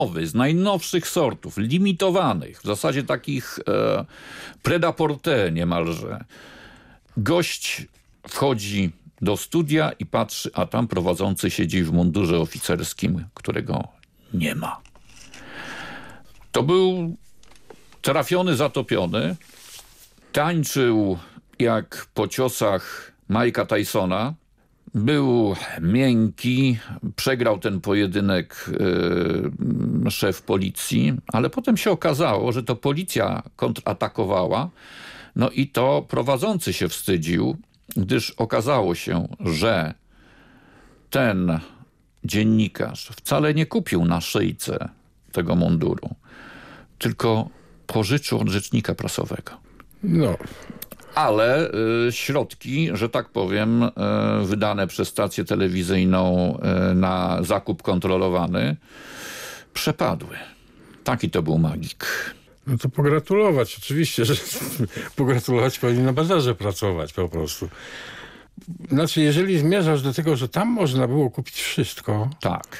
z najnowszych sortów, limitowanych, w zasadzie takich prêt-à-porter niemalże. Gość wchodzi do studia i patrzy, a tam prowadzący siedzi w mundurze oficerskim, którego nie ma. To był trafiony, zatopiony. Tańczył jak po ciosach Mike'a Tysona. Był miękki, przegrał ten pojedynek szef policji, ale potem się okazało, że to policja kontratakowała. No i to prowadzący się wstydził, gdyż okazało się, że ten dziennikarz wcale nie kupił na szyjce tego munduru, tylko pożyczył od rzecznika prasowego. No. Ale środki, że tak powiem, wydane przez stację telewizyjną na zakup kontrolowany przepadły. Taki to był magik. No to pogratulować, oczywiście, że pogratulować powinien na bazarze pracować po prostu. Znaczy, jeżeli zmierzasz do tego, że tam można było kupić wszystko, Tak.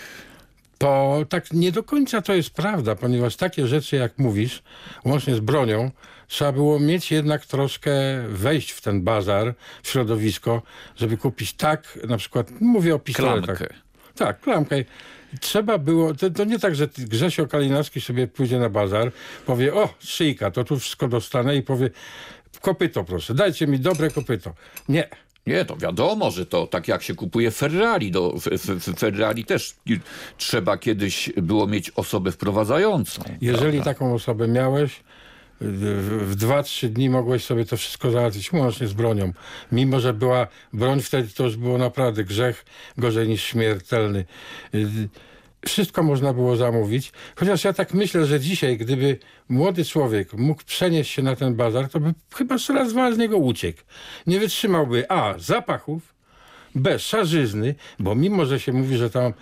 to tak nie do końca to jest prawda, ponieważ takie rzeczy, jak mówisz, łącznie z bronią, trzeba było mieć jednak troszkę wejść w ten bazar, w środowisko, żeby kupić tak, na przykład, mówię o pistoletach. Klamkę. Tak, klamkę. Trzeba było, to nie tak, że Grzesio Kalinowski sobie pójdzie na bazar, powie, o, szyjka, to tu wszystko dostanę i powie, kopyto proszę, dajcie mi dobre kopyto. Nie. Nie, to wiadomo, że to tak jak się kupuje Ferrari. W Ferrari też trzeba kiedyś było mieć osobę wprowadzającą. Jeżeli prawda? taką osobę miałeś, w 2-3 dni mogłeś sobie to wszystko załatwić, łącznie z bronią. Mimo że była broń, wtedy to już było naprawdę grzech, gorzej niż śmiertelny. Wszystko można było zamówić. Chociaż ja tak myślę, że dzisiaj, gdyby młody człowiek mógł przenieść się na ten bazar, to by chyba raz z niego uciekł. Nie wytrzymałby a. zapachów, b. szarzyzny, bo mimo, że się mówi, że tam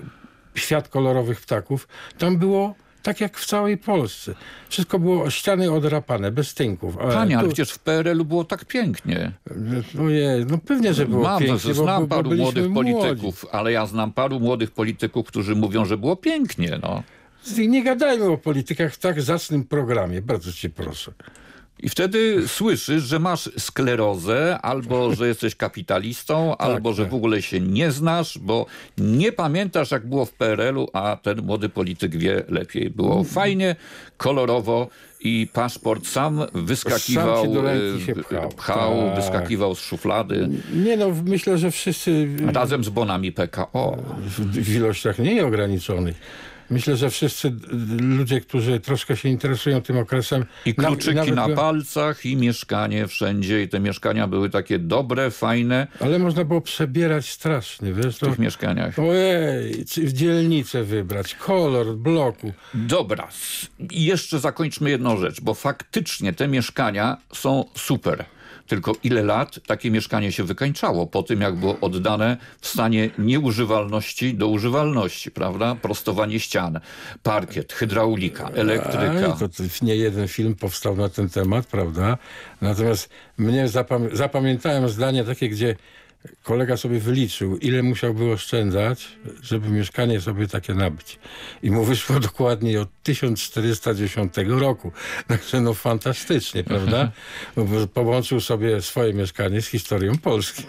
świat kolorowych ptaków, tam było tak jak w całej Polsce. Wszystko było ściany odrapane, bez tynków. Panie, ale przecież w PRL-u było tak pięknie. Ojej, no pewnie, że było pięknie. Znam bo paru młodych młodzi. polityków, ale ja znam paru młodych polityków, którzy mówią, że było pięknie. No. Nie gadajmy o politykach w tak zacnym programie, bardzo cię proszę. I wtedy słyszysz, że masz sklerozę, albo że jesteś kapitalistą, albo że w ogóle się nie znasz, bo nie pamiętasz, jak było w PRL-u, a ten młody polityk wie lepiej. Było fajnie, kolorowo i paszport sam wyskakiwał, Sam ci do ręki się pchał. Tak. Wyskakiwał z szuflady. Nie no, myślę, że wszyscy... Razem z bonami PKO. W ilościach nieograniczonych. Myślę, że wszyscy ludzie, którzy troszkę się interesują tym okresem... I kluczyki na palcach, i mieszkanie wszędzie. I te mieszkania były takie dobre, fajne. Ale można było przebierać strasznie, wiesz? W tych mieszkaniach. Ojej, w dzielnicę wybrać, kolor bloku. Dobra. I jeszcze zakończmy jedną rzecz, bo faktycznie te mieszkania są super. Tylko ile lat takie mieszkanie się wykańczało po tym, jak było oddane w stanie nieużywalności do używalności, prawda? Prostowanie ścian, parkiet, hydraulika, elektryka. To nie jeden film powstał na ten temat, prawda? Natomiast mnie zapamiętałem zdanie takie, gdzie kolega sobie wyliczył, ile musiałby oszczędzać, żeby mieszkanie sobie takie nabyć. I mu wyszło dokładnie od 1410 roku. Także no fantastycznie, prawda? Bo połączył sobie swoje mieszkanie z historią Polski.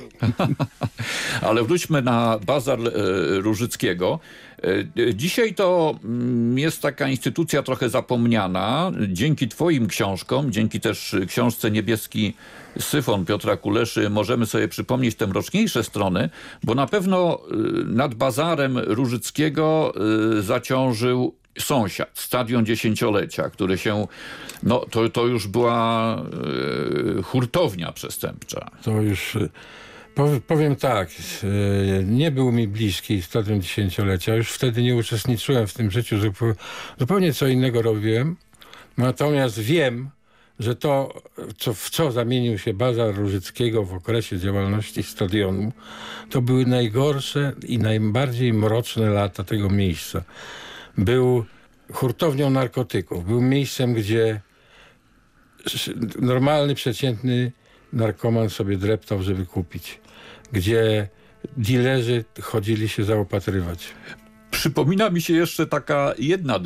Ale wróćmy na bazar Różyckiego. Dzisiaj to jest taka instytucja trochę zapomniana. Dzięki twoim książkom, dzięki też książce Niebieski Syfon Piotra Kuleszy możemy sobie przypomnieć te mroczniejsze strony, bo na pewno nad bazarem Różyckiego zaciążył sąsiad, Stadion Dziesięciolecia, który się, no to już była hurtownia przestępcza. To już... Powiem tak, nie był mi bliski Stadion Dziesięciolecia. Już wtedy nie uczestniczyłem w tym życiu, zupełnie co innego robiłem. Natomiast wiem, że to, w co zamienił się bazar Różyckiego w okresie działalności stadionu, to były najgorsze i najbardziej mroczne lata tego miejsca. Był hurtownią narkotyków. Był miejscem, gdzie normalny, przeciętny narkoman sobie dreptał, żeby kupić. Gdzie dilerzy chodzili się zaopatrywać. Przypomina mi się jeszcze taka jedna